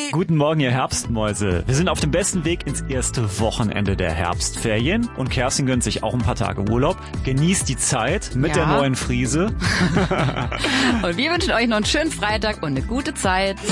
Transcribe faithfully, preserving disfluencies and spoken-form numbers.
Guten Morgen, ihr Herbstmäuse. Wir sind auf dem besten Weg ins erste Wochenende der Herbstferien und Kerstin gönnt sich auch ein paar Tage Urlaub. Genießt die Zeit mit Ja. der neuen Friese. Und wir wünschen euch noch einen schönen Freitag und eine gute Zeit.